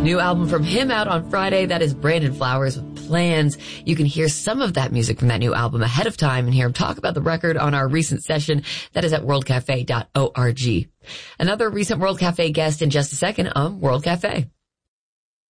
New album from him out on Friday. That is Brandon Flowers with Plans. You can hear some of that music from that new album ahead of time and hear him talk about the record on our recent session. That is at worldcafe.org. Another recent World Cafe guest in just a second on World Cafe.